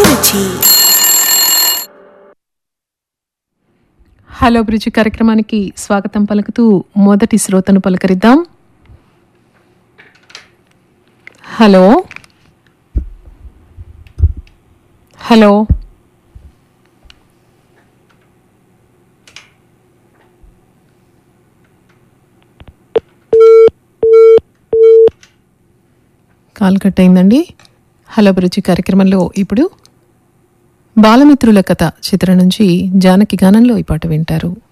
అభిరుచి. హలో అభిరుచి కార్యక్రమానికి స్వాగతం పలుకుతూ మొదటి శ్రోతను పలకరిద్దాం. హలో హలో కాల్ కట్ అయిందండి. హలో అభిరుచి కార్యక్రమంలో ఇప్పుడు బాలమిత్రుల కథ చిత్రం నుంచి జానకి గానంలో ఈ పాట వింటారు.